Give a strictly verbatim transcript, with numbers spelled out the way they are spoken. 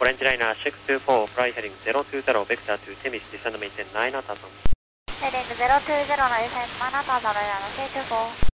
Orange Liner six two four, fly heading zero two zero, vector to Temis, descend maintain nine thousand. Heading zero two zero の優先なな thousand、 C two four